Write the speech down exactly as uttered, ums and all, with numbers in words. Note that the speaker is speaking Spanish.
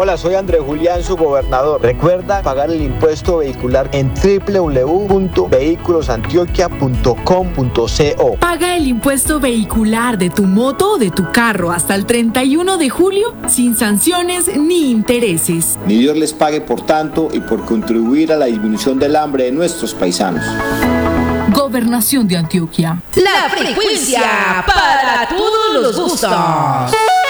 Hola, soy Andrés Julián, su gobernador. Recuerda pagar el impuesto vehicular en doble u doble u doble u punto vehículos antioquia punto com punto co. Paga el impuesto vehicular de tu moto o de tu carro hasta el treinta y uno de julio sin sanciones ni intereses. Ni Dios les pague por tanto y por contribuir a la disminución del hambre de nuestros paisanos. Gobernación de Antioquia. La frecuencia para todos los gustos.